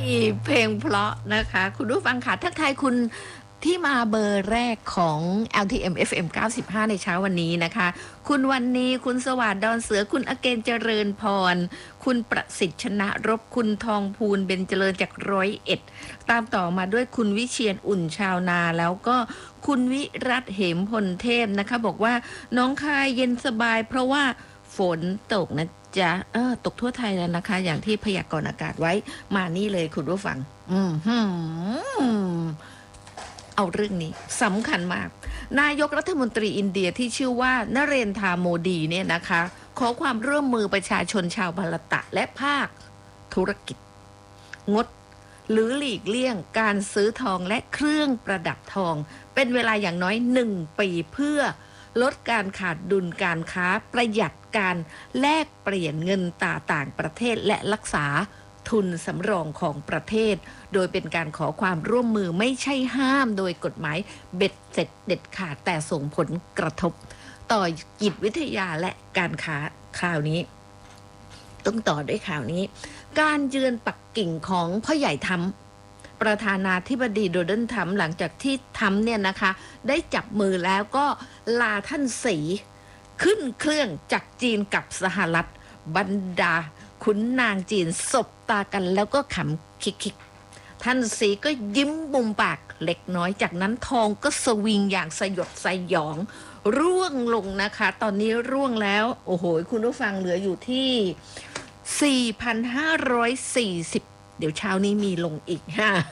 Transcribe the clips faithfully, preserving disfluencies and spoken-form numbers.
เพลงเพราะนะคะคุณผู้ฟังค่ะทักทายคุณที่มาเบอร์แรกของ แอล ที เอ็ม เอฟ เอ็ม เก้าสิบห้าในเช้าวันนี้นะคะคุณวันนี้คุณสวัสดิ์ดอนเสือคุณอเกณฑ์เจริญพรคุณประสิทธิ์ชนะรบคุณทองพูนเบญเจริญจากร้อยเอ็ดตามต่อมาด้วยคุณวิเชียรอุ่นชาวนาแล้วก็คุณวิรัตเหมพลเทพนะคะบอกว่าน้องคายเย็นสบายเพราะว่าฝนตกนะจะเออตกทั่วไทยแล้วนะคะอย่างที่พยากรณ์อากาศไว้มานี่เลยคุณผู้ฟังอืมหืมเอาเรื่องนี้สำคัญมากนายกรัฐมนตรีอินเดียที่ชื่อว่านเรนทราโมดีเนี่ยนะคะขอความร่วมมือประชาชนชาวภารตะและภาคธุรกิจงดหรือหลีกเลี่ยงการซื้อทองและเครื่องประดับทองเป็นเวลาอย่างน้อยหนึ่งปีเพื่อลดการขาดดุลการค้าประหยัดการแลกเปลี่ยนเงินตราต่างประเทศและรักษาทุนสำรองของประเทศโดยเป็นการขอความร่วมมือไม่ใช่ห้ามโดยกฎหมายเบ็ดเสร็จเด็ดขาดแต่ส่งผลกระทบต่อจิตวิทยาและการค้าข่าวนี้ต้องต่อด้วยข่าวนี้การเยือนปักกิ่งของพ่อใหญ่ทำประธานาธิบดีโดนัลด์ทรัมป์หลังจากที่ทำเนี่ยนะคะได้จับมือแล้วก็ลาท่านสีขึ้นเครื่องจากจีนกับสหรัฐบรรดาขุนนางจีนสบตากันแล้วก็ขำคิกๆท่านสีก็ยิ้มมุมปากเล็กน้อยจากนั้นทองก็สวิงอย่างสยดสยองร่วงลงนะคะตอนนี้ร่วงแล้วโอ้โหคุณผู้ฟังเหลืออยู่ที่ สี่พันห้าร้อยสี่สิบ เดี๋ยวเช้านี้มีลงอีก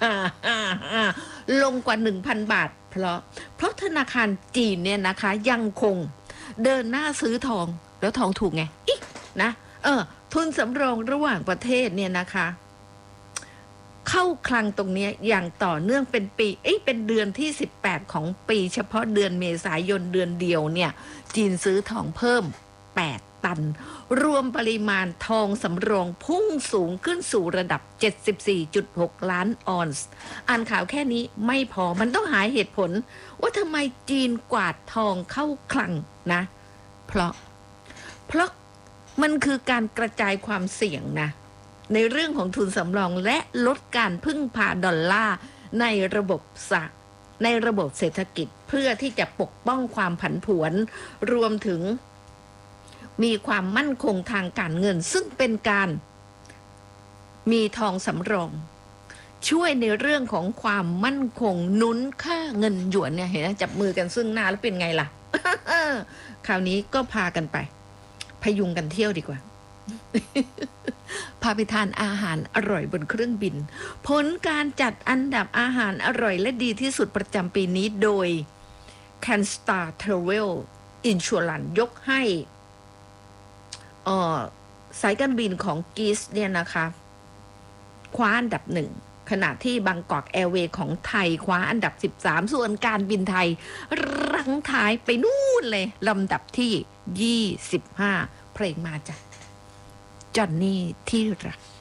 ลงกว่า หนึ่งพัน บาทเพราะเพราะธนาคารจีนเนี่ยนะคะยังคงเดินหน้าซื้อทองแล้วทองถูกไงอินะเออทุนสำรองระหว่างประเทศเนี่ยนะคะเข้าคลังตรงนี้อย่างต่อเนื่องเป็นปีเอ้ยเป็นเดือนที่สิบแปดของปีเฉพาะเดือนเมษายนเดือนเดียวเนี่ยจีนซื้อทองเพิ่มแปดตันรวมปริมาณทองสำรองพุ่งสูงขึ้นสู่ระดับ เจ็ดสิบสี่จุดหก ล้านออนซ์อ่านข่าวแค่นี้ไม่พอมันต้องหาเหตุผลว่าทำไมจีนกวาดทองเข้าคลังนะเพราะเพราะมันคือการกระจายความเสี่ยงนะในเรื่องของทุนสำรองและลดการพึ่งพาดอลลาร์ในระบบสักในระบบเศรษฐกิจเพื่อที่จะปกป้องความผันผวนรวมถึงมีความมั่นคงทางการเงินซึ่งเป็นการมีทองสำรองช่วยในเรื่องของความมั่นคงหนุนค่าเงินหยวนเนี่ยเห็นไหมจับมือกันซึ่งหน้าแล้วเป็นไงล่ะ คราวนี้ก็พากันไปพยุงกันเที่ยวดีกว่า พาไปทานอาหารอร่อยบนเครื่องบินผลการจัดอันดับอาหารอร่อยและดีที่สุดประจำปีนี้โดย Canstar Travel Insurance ยกให้เอ่อสายการบินของกีสเนี่ยนะคะคว้าอันดับหนึ่งขณะที่บางกอกแอร์เวย์ของไทยคว้าอันดับสิบสามส่วนการบินไทยรั้งท้ายไปนู่นเลยลำดับที่ยี่สิบห้าเพลงมาจ้ะจอนนี่ที่รัก